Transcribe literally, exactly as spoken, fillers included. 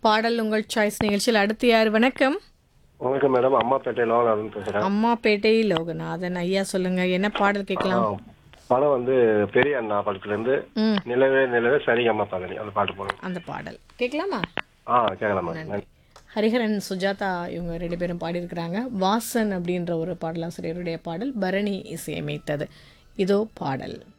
பாடல் உங்கள் சாய்ஸ் நிகழ்ச்சியில் அடுத்து யார்? வணக்கம். வணக்கம் மேடம். அம்மாப்பேட்டை லோகநாதன் பேசுறேன். அம்மாப்பேட்டை லோகநாதன் ஐயா, சொல்லுங்க என்ன பாடல் கேட்கலாம்? ஆ, படம் வந்து பெரிய அண்ணா படத்துல இருந்து ம் நிலவே நிலவே சரிகம்மா பதனி அந்த பாட்டு போடுங்க. அந்த பாடல் கேட்கலாமா? ஆ கேட்கலாம் மேடம். நன்றி. ஹரிஹரன் சுஜாதா இவங்க ரெண்டு பேரும் பாடியிருக்கிறாங்க. வாசன் அப்படின்ற ஒரு பாடலாசிரியருடைய பாடல், பரணி இசையமைத்தது. இதோ பாடல்.